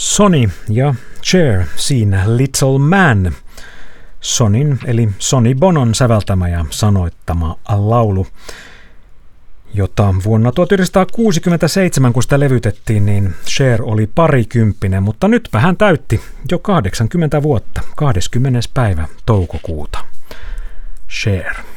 Sonny ja Cher siinä Little Man. Sonyn eli Sonny Bonon säveltämä ja sanoittama laulu, jota vuonna 1967, kun sitä levytettiin, niin Cher oli parikymppinen, mutta nytpä hän täytti jo 80 vuotta, 20. päivä toukokuuta. Cher.